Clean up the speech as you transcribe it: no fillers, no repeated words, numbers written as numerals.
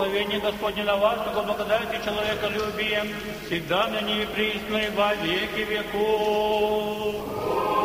благословение Господне на вас, как благодати человеколюбием, всегда на ней присно и во веки веков.